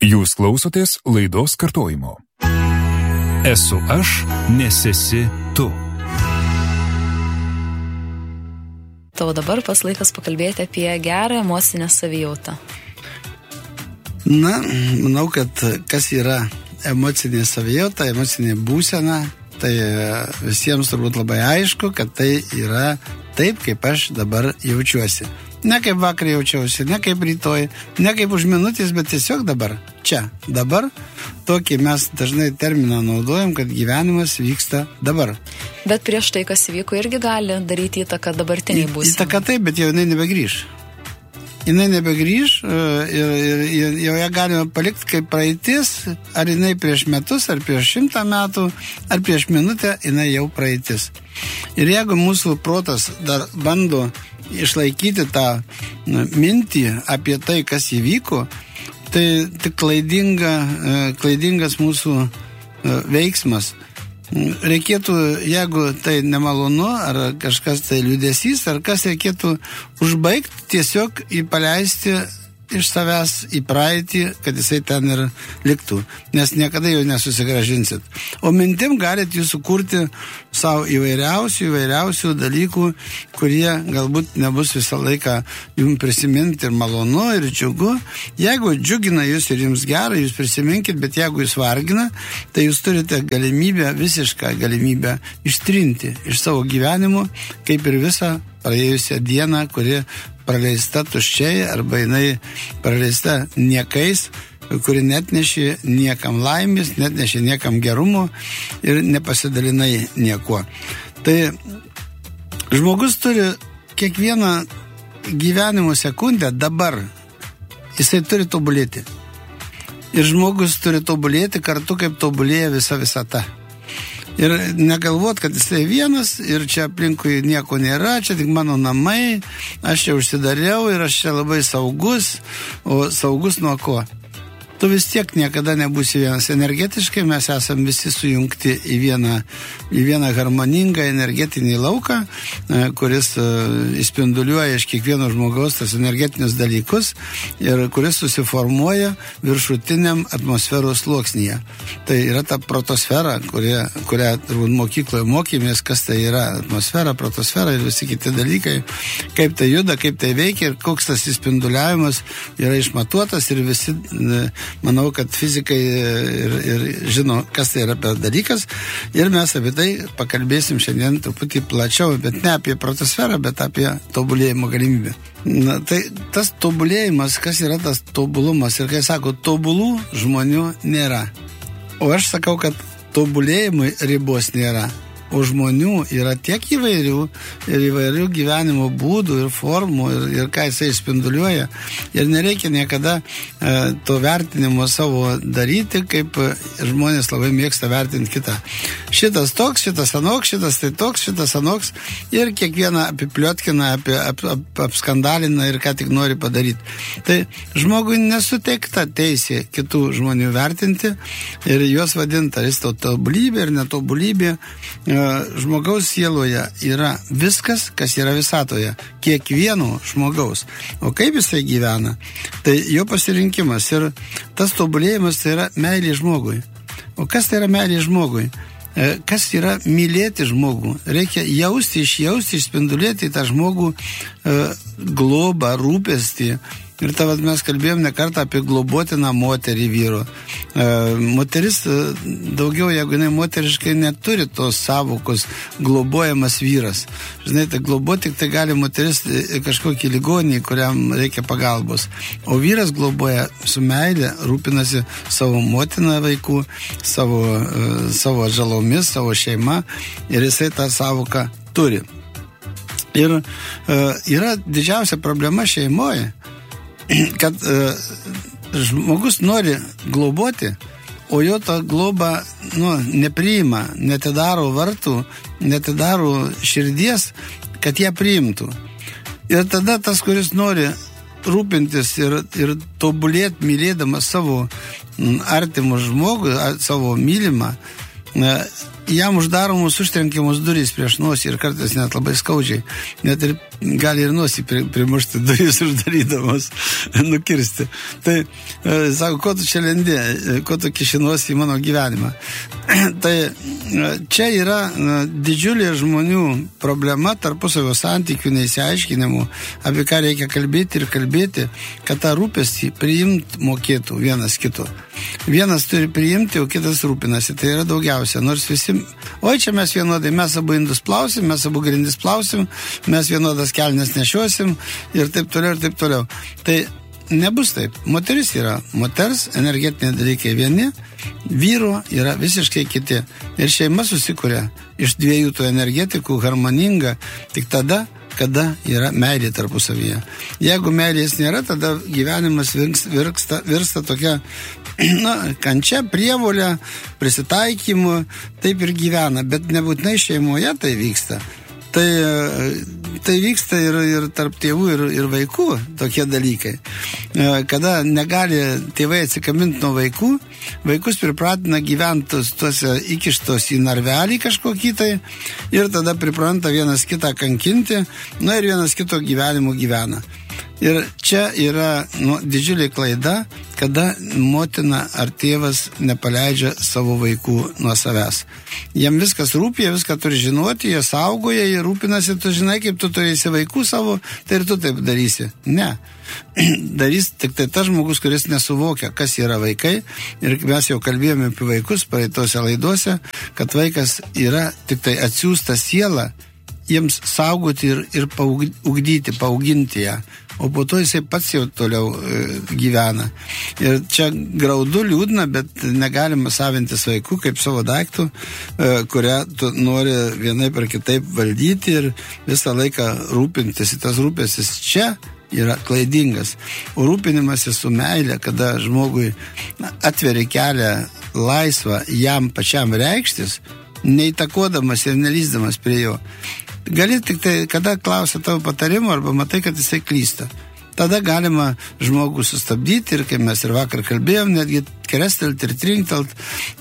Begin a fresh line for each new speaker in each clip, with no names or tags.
Jūs klausotės laidos kartojimo. Esu aš, nes esi tu.
Tavo dabar pas laikas pakalbėti apie gerą emocinę savijautą.
Na, manau, kad kas yra emocinė savijauta, emocinė būsena, tai visiems turbūt labai aišku, kad tai yra taip, kaip aš dabar jaučiuosi. Ne kaip vakar jaučiausi, ne kaip rytoj, ne kaip už minutės, bet tiesiog dabar, čia, dabar. Tokį mes dažnai terminą naudojam, kad gyvenimas vyksta dabar.
Bet prieš tai, kas įvyko, irgi gali daryti įtaką dabartiniai būsenai.
Įtaką taip, bet jau jinai nebegrįž. Jinai nebegrįž ir jau ją galime palikti kaip praeitis, ar jinai prieš metus, ar prieš 100 metų, ar prieš minutę, jinai jau praeitis. Ir jeigu mūsų protas dar bando išlaikyti tą mintį apie tai, kas įvyko, tai tik klaidingas mūsų veiksmas. Reikėtų, jeigu tai nemalonu, ar kažkas tai liūdesys, ar kas reikėtų užbaigti, tiesiog paleisti iš savęs į praeitį, kad jisai ten ir liktų, nes niekada jau nesusigražinsit. O mintim galit jūs sukurti savo įvairiausių dalykų, kurie galbūt nebus visą laiką jums prisiminti ir malonu, ir džiugu. Jeigu džiugina jūs ir jums gera, jūs prisiminkit, bet jeigu jūs vargina, tai jūs turite visišką galimybę ištrinti iš savo gyvenimo, kaip ir visą praėjusią dieną, kuri praleista tuščiai, arba jinai praleista niekais, kuri netnešė niekam laimės, netnešė niekam gerumo ir nepasidalinai niekuo. Tai žmogus turi kiekvieną gyvenimo sekundę dabar, jisai turi tobulėti. Ir žmogus turi tobulėti kartu, kaip tobulėja visa visata. Ir negalvot, kad jisai vienas ir čia aplinkui nieko nėra, čia tik mano namai, aš čia užsidariau ir aš čia labai saugus, o saugus nuo ko? Tu vis tiek niekada nebūsi vienas. Energetiškai mes esam visi sujungti į vieną harmoningą energetinį lauką, kuris įspinduliuoja iš kiekvieno žmogaus tas energetinius dalykus ir kuris susiformuoja viršutiniam atmosferos sluoksnyje. Tai yra ta protosfera, kurią mokykloje mokėmės, kas tai yra atmosfera, protosfera ir visi kiti dalykai, kaip tai juda, kaip tai veikia ir koks tas įspinduliavimas yra išmatuotas ir visi manau, kad fizikai ir žino, kas tai yra per dalykas. Ir mes apie tai pakalbėsim šiandien truputį plačiau, bet ne apie protosferą, bet apie tobulėjimo galimybę. Na, tai tas tobulėjimas, kas yra tas tobulumas? Ir kai sako, tobulų žmonių nėra. O aš sakau, kad tobulėjimui ribos nėra. O žmonių yra tiek įvairių gyvenimo būdų ir formų ir ką jisai spinduliuoja. Ir nereikia niekada to vertinimo savo daryti, kaip žmonės labai mėgsta vertinti kitą. Šitas toks, šitas anoks, šitas tai toks, šitas anoks ir kiekvieną apipliotkina, apskandalina ir ką tik nori padaryti. Tai žmogui nesuteikta teisė kitų žmonių vertinti ir juos vadinti, ar jis tobulybė ir netobulybė. Žmogaus sieloje yra viskas, kas yra visatoje, kiekvieno žmogaus. O kaip jisai gyvena, tai jo pasirinkimas ir tas tobulėjimas tai yra meilė žmogui. O kas tai yra meilė žmogui? Kas yra mylėti žmogų? Reikia jausti, išspindulėti tą žmogų globą, rūpestį. Ir tavad mes kalbėjom ne kartą apie globotiną moterį vyro. Moteris daugiau, jeigu jinai moteriškai neturi tos savokos globojamas vyras. Žinai, tai globoti tik tai gali moteris kažkokį ligonį, kuriam reikia pagalbos. O vyras globoja su meilė, rūpinasi savo motiną vaikų, savo žalomis, savo šeima ir jisai tą savoką turi. Ir yra didžiausia problema šeimoje, kad žmogus nori globoti, o jo tą globą nepriima, netidaro vartų, netidaro širdies, kad ją priimtų. Ir tada tas, kuris nori rūpintis ir tobulėti, mylėdamas savo artimą žmogų, savo mylimą, jam uždaromus užtrenkiamus durys prieš nosį ir kartais net labai skaudžiai. Net ir gali ir nosį primušti duris uždarydamos, nukirsti. Tai, sako, ko tu čia lendi, ko tu kišinuosi į mano gyvenimą. Tai čia yra didžiulė žmonių problema tarpusavio santykių neįsiaiškinimų, apie ką reikia kalbėti ir kalbėti, kad tą rūpestį priimt mokėtų vienas kito. Vienas turi priimti, o kitas rūpinasi. Tai yra daugiausia. Nors visi, oi čia mes vienodai, mes abu indus plausim, mes abu grindis plausim, mes vienodas kelnes nešiosim ir taip toliau, ir taip toliau. Tai nebus taip. Moteris yra moters, energetiniai dalykai vieni, vyro yra visiškai kiti. Ir šeima susikuria iš dviejų tų energetikų harmoninga tik tada, kada yra meilė tarpusavyje. Jeigu meilės nėra, tada gyvenimas virsta tokia kančia, prievolė, prisitaikymu, taip ir gyvena, bet nebūtinai šeimoje tai vyksta. Tai vyksta ir tarp tėvų ir vaikų tokie dalykai. Kada negali tėvai atsikabinti nuo vaikų, vaikus pripratina gyventi tuose įkištos į narvelį kažkokį tai ir tada pripranta vienas kitą kankinti, ir vienas kito gyvenimu gyvena. Ir čia yra didžiulė klaida, kada motina ar tėvas nepaleidžia savo vaikų nuo savęs. Jiem viskas rūpi, jie viską turi žinoti, jie saugoja, jie rūpinasi, tu žinai, kaip tu turėsi vaikų savo, tai ir tu taip darysi. Ne. Darys tik tai tas žmogus, kuris nesuvokia, kas yra vaikai. Ir mes jau kalbėjome apie vaikus praeitose laiduose, kad vaikas yra tik tai atsiųsta siela jiems saugoti ir ugdyti, paauginti ją. O po to jisai pats jau toliau gyvena. Ir čia graudu, liūdna, bet negalima savintis vaikų kaip savo daiktų, kurią tu nori vienaip ar kitaip valdyti ir visą laiką rūpintis. Tas rūpestis čia yra klaidingas. O rūpinimasis su meilė, kada žmogui atveri kelią laisvą jam pačiam reikštis, neįtakodamas ir nelysdamas prie jo. Gali tik tai, kada klausia tavo patarimo arba matai, kad jisai klysta. Tada galima žmogų sustabdyti ir, kaip mes ir vakar kalbėjom, netgi kerestelt ir trinktelt,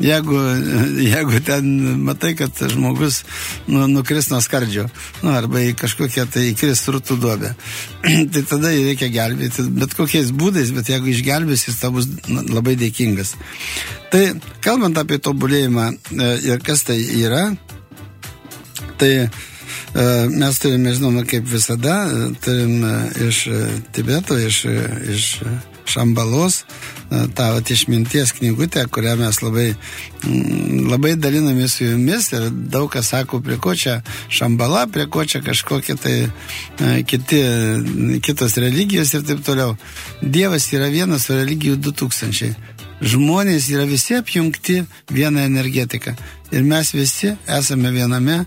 jeigu ten matai, kad žmogus nukris nuo skardžio, arba į kažkokią tai įkris srutų duobę. Tai tada jį reikia gelbėti, bet kokiais būdais, bet jeigu išgelbės, jis tau bus labai dėkingas. Tai kalbant apie tobulėjimą ir kas tai yra, tai mes turime, žinoma, kaip visada, turim iš Tibeto, iš Šambalos, tą išminties knygutę, kurią mes labai dalinamės su jumis ir daug kas sako, prie ko čia Šambala, prie ko čia kažkokie tai kitos religijos ir taip toliau. Dievas yra vienas, o religijų 2000. Žmonės yra visi apjungti vieną energetiką ir mes visi esame viename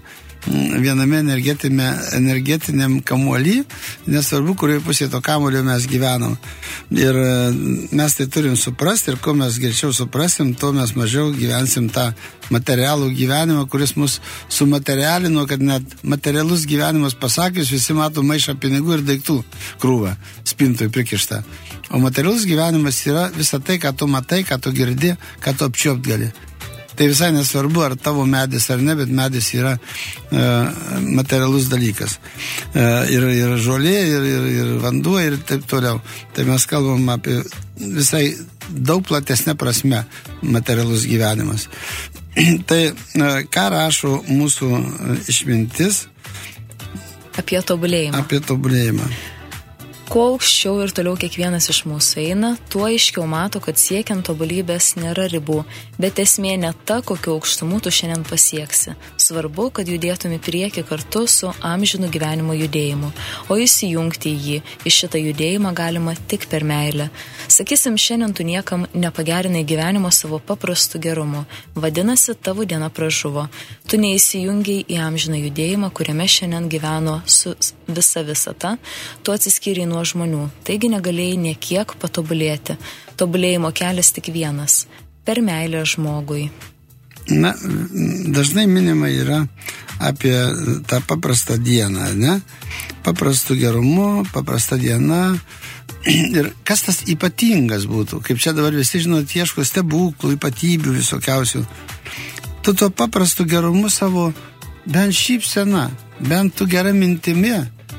energetiniam kamuolį, nesvarbu, kurioje pusėje to kamuolio mes gyvenam. Ir mes tai turim suprasti ir kuo mes greičiau suprasim, tuo mes mažiau gyvensim tą materialų gyvenimą, kuris mus sumaterialino, kad net materialus gyvenimas pasakius, visi mato maišą pinigų ir daiktų krūvą spintui prikištą. O materialus gyvenimas yra visa tai, ką tu matai, ką tu girdi, ką tu apčiuopt gali. Tai visai nesvarbu, ar tavo medis ar ne, bet medis yra materialus dalykas. Ir žolė, ir vanduo, ir taip toliau. Tai mes kalbam apie visai daug platesnė prasme materialus gyvenimas. Tai ką rašo mūsų išmintis?
Apie tobulėjimą.
Apie tobulėjimą.
Kuo aukščiau ir toliau kiekvienas iš mūsų eina, tuo aiškiau mato, kad siekiant tobulybės nėra ribų, bet esmė ne ta, kokiu aukštumu tu šiandien pasieksi. Svarbu, kad judėtum į priekį kartu su amžinu gyvenimo judėjimu, o įsijungti į jį, į šitą judėjimą galima tik per meilę. Sakysim, šiandien tu niekam nepagerinai gyvenimo savo paprastu gerumu, vadinasi, tavo diena pražuvo. Tu neįsijungiai į amžiną judėjimą, kuriame šiandien gyveno su visa visata, tu atsiskyriai nuo žmonių, taigi negalėjai niekiek patobulėti. Tobulėjimo kelias tik vienas – per meilę žmogui.
Na, dažnai minima yra apie tą paprastą dieną, ne? Paprastų gerumu, paprasta diena. Ir kas tas ypatingas būtų? Kaip čia dabar visi, žinot, ieško stebuklų, ypatybių visokiausių. tu tuo paprastu gerumu savo, bent šypsena, bent tu gerą mintimi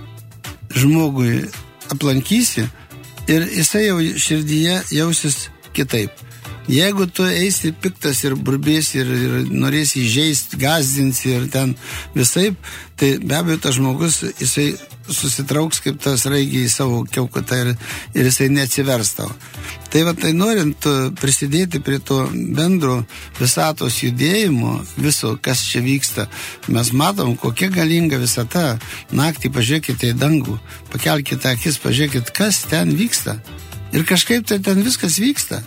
žmogui aplankysi ir jisai jau širdyje jausis kitaip. Jeigu tu eisi piktas ir burbėsi ir norėsi įžeisti, gąsdinsi ir ten visaip, tai be abejo tas žmogus, jisai susitrauks kaip tas raigiai į savo kiaukutą ir jisai neatsivers tau. Tai va, tai norint prisidėti prie to bendro visatos judėjimo, viso, kas čia vyksta, mes matom, kokia galinga visata. Naktį pažiūrėkite į dangų, pakelkite akis, pažiūrėkite, kas ten vyksta. Ir kažkaip tai ten viskas vyksta.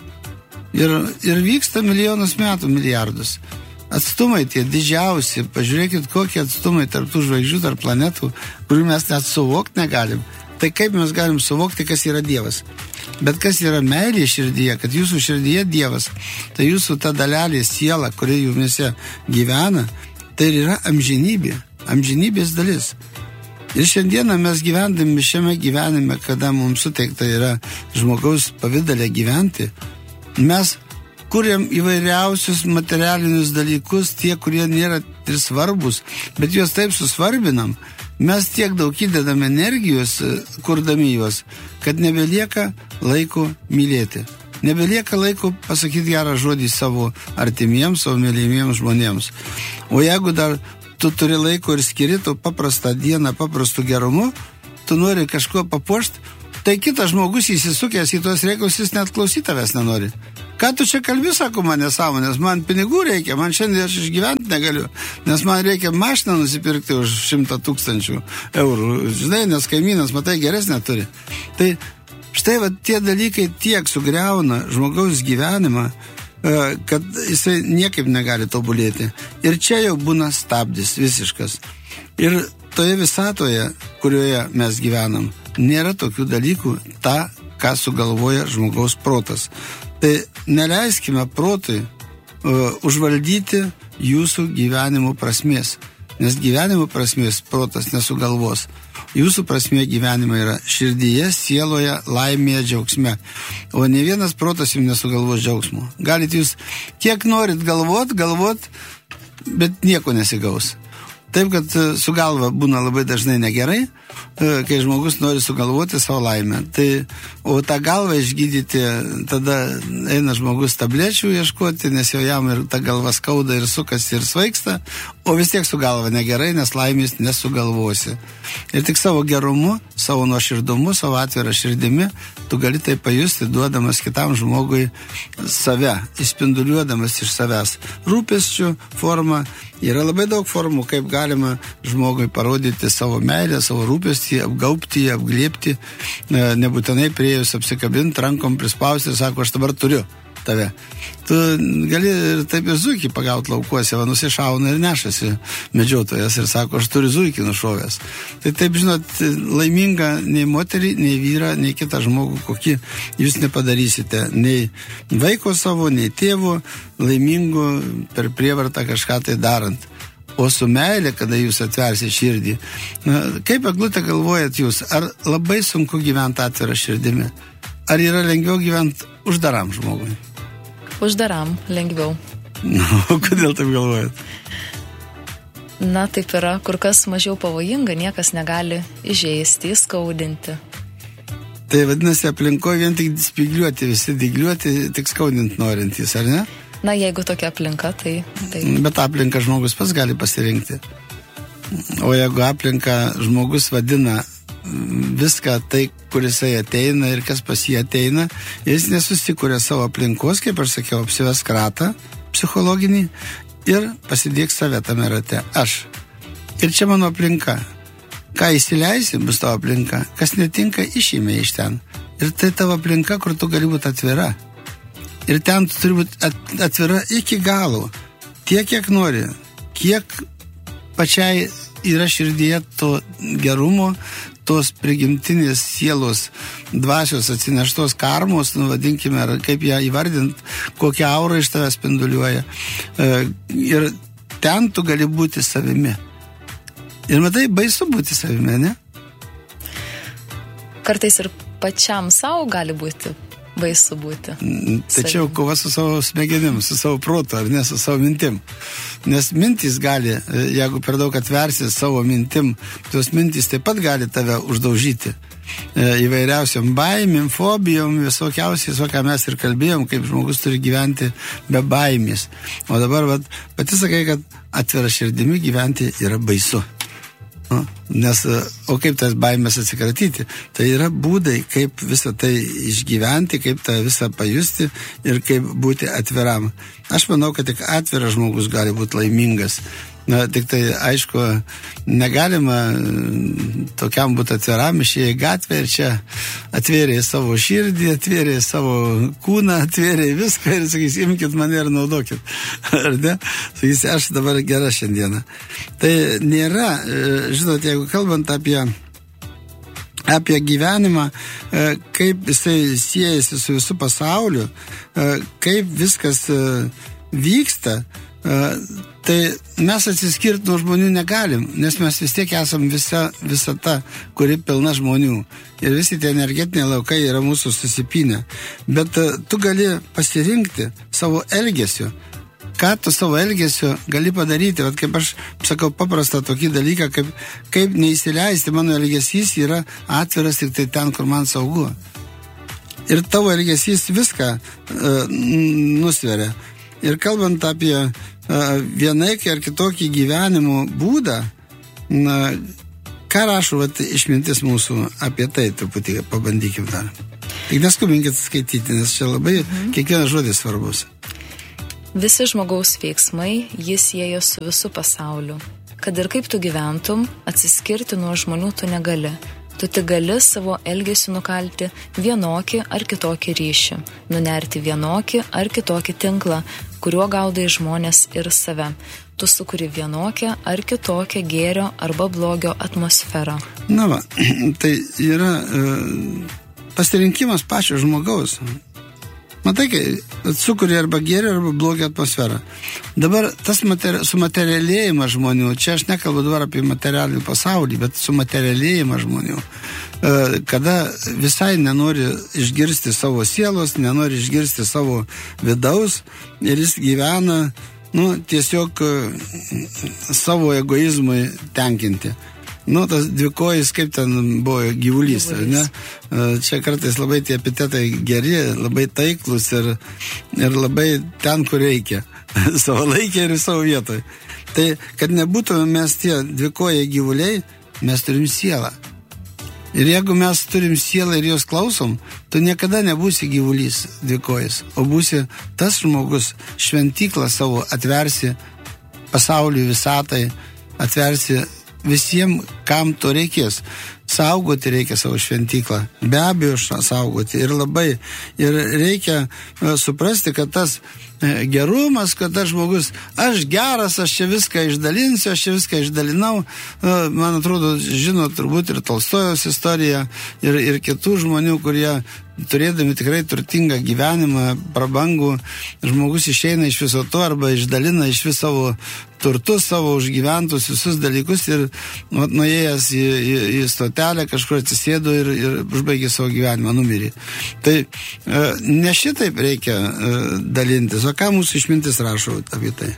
Ir vyksta milijonus metų, milijardus. Atstumai tie didžiausi, pažiūrėkit, kokie atstumai tarp tų žvaigždžių, tarp planetų, kurių mes net suvokti negalim. Tai kaip mes galim suvokti, kas yra Dievas? Bet kas yra meilė širdyje, kad jūsų širdyje Dievas, tai jūsų ta dalelė siela, kuri jumise gyvena, tai yra amžinybė, amžinybės dalis. Ir šiandieną mes gyvendami šiame gyvenime, kada mums suteikta yra žmogaus pavidale gyventi, mes kuriam įvairiausius materialinius dalykus, tie, kurie nėra ir svarbus, bet juos taip susvarbinam, mes tiek daug įdedam energijos, kurdami juos, kad nebelieka laiko mylėti. Nebelieka laiko pasakyti gerą žodį savo artimiems, savo mėlymiems žmonėms. O jeigu dar tu turi laiko ir skiri tu paprastą dieną, paprastų gerumu, tu nori kažko papuošti, tai kitas žmogus įsisukęs į tos reikalus, jis net klausyti tavęs nenori. Ką tu čia kalbi, sako, man nesąmonės, man pinigų reikia, man šiandien aš išgyventi negaliu, nes man reikia mašiną nusipirkti už 100 000 eurų, žinai, nes kaimynas, matai, geresnę turi. Tai štai va, tie dalykai tiek sugriauna žmogaus gyvenimą, kad jisai niekaip negali tobulėti. Ir čia jau būna stabdis visiškas. Ir toje visatoje, kurioje mes gyvenam, nėra tokių dalykų, ką sugalvoja žmogaus protas. Tai neleiskime protui užvaldyti jūsų gyvenimo prasmės, nes gyvenimo prasmės protas nesugalvos. Jūsų prasmė gyvenime yra širdyje, sieloje, laimėje, džiaugsme. O ne vienas protas jums nesugalvos džiaugsmo. Galite jūs kiek norit galvot, bet nieko nesigaus. Taip, kad su galva būna labai dažnai negerai, kai žmogus nori sugalvoti savo laimę. Tai, o tą galvą išgydyti, tada eina žmogus tablečių ieškoti, nes jau jam ir ta galva skauda ir sukasi ir svaigsta, o vis tiek su galva negerai, nes laimės nesugalvosi. Ir tik savo gerumu, savo nuoširdumu, savo atvirą širdimi, tu gali tai pajusti, duodamas kitam žmogui save, išspinduliuodamas iš savęs. Rūpesčių forma. Yra labai daug formų, kaip galima žmogui parodyti savo meilę, savo rūpestį, apgaubti, apglėbti, nebūtinai priėjus apsikabinti, rankom prispausti ir sako, aš dabar turiu tave. Tu gali ir taip ir zuikį pagauti laukuose, va, nusišauna ir nešasi medžiotojas ir sako, aš turiu zuikį nušovęs. Tai taip, žinot, laiminga nei moterį, nei vyrą, nei kitą žmogų, kokį jūs nepadarysite, nei vaiko savo, nei tėvo, laimingu per prievartą kažką tai darant. O su meilė, kada jūs atversite širdį, kaip Eglutė galvojat jūs, ar labai sunku gyventi atvirą širdimi? Ar yra lengviau gyventi uždaram žmogui?
Uždaram lengviau.
Kodėl taip galvojat?
Na, taip yra kur kas mažiau pavojinga, niekas negali įžeisti, įskaudinti.
Tai vadinasi, aplinkoje vien tik spygliuoti, visi dygliuoti, tik skaudinti norintys, ar ne?
Na, jeigu tokia aplinka, tai...
Bet aplinką žmogus pats gali pasirinkti. O jeigu aplinką žmogus vadina viską tai, kur jisai ateina ir kas pas jį ateina, jis nesusikuria savo aplinkos, kaip aš sakiau, apsives kratą psichologinį ir pasidėk save tame rate. Aš. Ir čia mano aplinka. Ką įsileisi, bus tavo aplinka. Kas netinka, išėmė iš ten. Ir tai tavo aplinka, kur tu gali būti atvira. Ir ten tu turi būti atvira iki galo. Tiek, kiek nori. Kiek pačiai yra širdyje to gerumo, tos prigimtinės sielos dvasios atsineštos karmos, vadinkime, ar kaip ją įvardint, kokią aurą iš tavęs spinduliuoja. Ir ten tu gali būti savimi. Ir matai, baisu būti savimi, ne?
Kartais ir pačiam savo gali būti Baisu būti.
Tačiau kova su savo smegenim, su savo protu, ar ne, su savo mintim. Nes mintys gali, jeigu per daug atversi savo mintim, tos mintys taip pat gali tave uždaužyti. Įvairiausiam baimėm, fobijom, visokiausiais, ką mes ir kalbėjom, kaip žmogus turi gyventi be baimės. O dabar pati sakai, kad atvira širdimi gyventi yra baisu. Nes, o kaip tas baimės atsikratyti? Tai yra būdai, kaip visą tai išgyventi, kaip tą visą pajusti ir kaip būti atviram. Aš manau, kad tik atviras žmogus gali būti laimingas. Tik tai, aišku, negalima tokiam būti atviram, išėjai gatvę ir čia atvėrė savo širdį, atvėrė savo kūną, atvėrė viską ir sakys, imkit mane ir naudokit. Ar ne? Sakys, aš dabar gera šiandieną. Tai nėra, žinot, jeigu kalbant apie gyvenimą, kaip jisai siejasi su visų pasauliu, kaip viskas vyksta, tai mes atsiskirti nuo žmonių negalim, nes mes vis tiek esam visata, kuri pilna žmonių. Ir visi tie energetiniai laukai yra mūsų susipinę. Bet tu gali pasirinkti savo elgesiu. Ką tu savo elgesiu gali padaryti? Vat kaip aš sakau paprastą tokį dalyką, kaip neįsileisti, mano elgesys yra atviras tik tai ten, kur man saugu. Ir tavo elgesys viską nusveria. Ir kalbant apie vienaikį ar kitokį gyvenimo būdą, ką rašo išmintis mūsų apie tai, truputį pabandykim dar. Tik neskubinkit skaityti, nes čia labai kiekvienas žodis svarbus.
Visi žmogaus veiksmai jis sieja su visų pasauliu. Kad ir kaip tu gyventum, atsiskirti nuo žmonių tu negali. Tu tik gali savo elgesiu nukalti vienokį ar kitokį ryšį, nunerti vienokį ar kitokį tinklą, kuriuo gaudai žmonės ir save. Tu sukuri vienokią ar kitokią gėrio arba blogio atmosferą.
Na va, tai yra pasirinkimas pačio žmogaus. Matai, kai sukuri arba gėrio arba blogio atmosferą. Dabar tas sumaterialėjimas žmonių, čia aš nekalbu dabar apie materialinį pasaulį, bet sumaterialėjimas žmonių, kada visai nenori išgirsti savo sielos, nenori išgirsti savo vidaus ir jis gyvena, tiesiog savo egoizmui tenkinti. Tas dvikojis, kaip ten buvo gyvulys, ne? Čia kartais labai tie epitetai geri, labai taiklus ir labai ten, kur reikia. Savo laikė ir savo vietoje. Tai, kad nebūtume mes tie dvikojai gyvuliai, mes turim sielą. Ir jeigu mes turim sielą ir jos klausom, tu niekada nebūsi gyvulys dvikojis, o būsi tas žmogus, šventyklą savo atversi pasauliui, visatai, atversi visiems, kam to reikės. Saugoti reikia savo šventyklą. Be abejo, saugoti. Ir reikia suprasti, kad tas gerumas, kad tas žmogus, aš geras, aš čia viską išdalinsiu, aš čia viską išdalinau. Man atrodo, žino turbūt ir Tolstojaus istoriją, ir kitų žmonių, kurie turėdami tikrai turtingą gyvenimą, prabangų, žmogus išeina iš viso to arba išdalina iš vis savo turtus, savo užgyventus visus dalykus ir nuėjęs į stotelę kažkur atsisėdo ir užbaigė savo gyvenimą, numirė. Tai ne šitaip reikia dalintis. O ką mūsų išmintis rašo apie tai?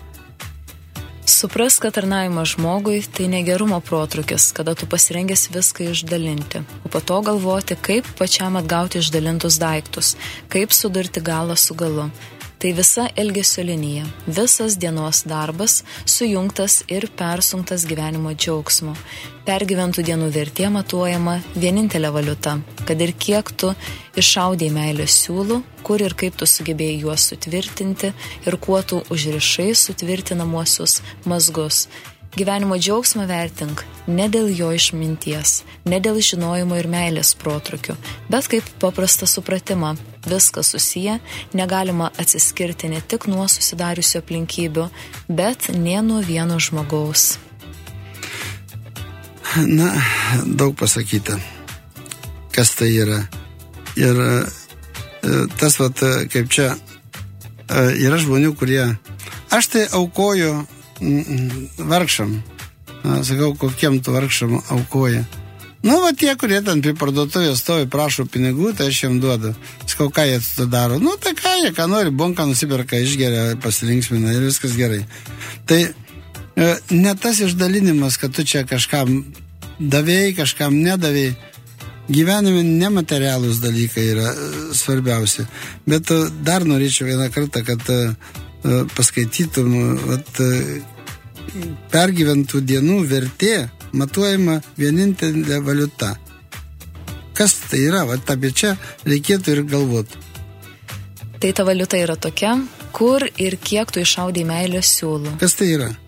Supras, kad tarnavimas žmogui tai negerumo protrukis, kada tu pasirengęs viską išdalinti, o po to galvoti, kaip pačiam atgauti išdalintus daiktus, kaip sudurti galą su galu. Tai visa elgesio linija, visas dienos darbas, sujungtas ir persunktas gyvenimo džiaugsmo. Pergyventų dienų vertė matuojama vienintelė valiuta, kad ir kiek tu iššaudei meilės siūlų, kur ir kaip tu sugebėjai juos sutvirtinti ir kuo tu užrišai sutvirtinamuosius mazgus. Gyvenimo džiaugsmą vertink ne dėl jo išminties, ne dėl žinojimo ir meilės protrukių, bet kaip paprastą supratimą. Viskas susiję, negalima atsiskirti ne tik nuo susidariusių aplinkybių, bet ne nuo vieno žmogaus.
Na, daug pasakyta, kas tai yra. Ir tas, kaip čia, yra žmonių, kurie, aš tai aukoju vargšam. Sakau, kokiem tu vargšam aukoja. Tie, kurie ten prie parduotuvės stovi, prašo pinigų, tai aš jam duodu. Sakau, Sakau, ką jie tu daro? Nu, tai ką jie, ką nori, bonką nusiperka, išgeria, pasilinksmina ir viskas gerai. Tai ne tas išdalinimas, kad tu čia kažkam davėjai, kažkam nedavėjai. Gyvenime nematerialūs dalykai yra svarbiausi. Bet dar norėčiau vieną kartą, kad paskaitytum, pergyventų dienų vertė matuojama vienintelė valiuta. Kas tai yra? Apie čia reikėtų ir galvoti.
Tai ta valiuta yra tokia, kur ir kiek tu iššaudai meilės siūlų.
Kas tai yra?